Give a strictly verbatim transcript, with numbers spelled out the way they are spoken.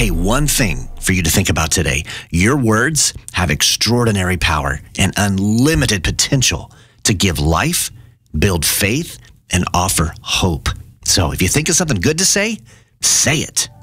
Hey, one thing for you to think about today. Your words have extraordinary power and unlimited potential to give life, build faith, and offer hope. So if you think of something good to say, say it.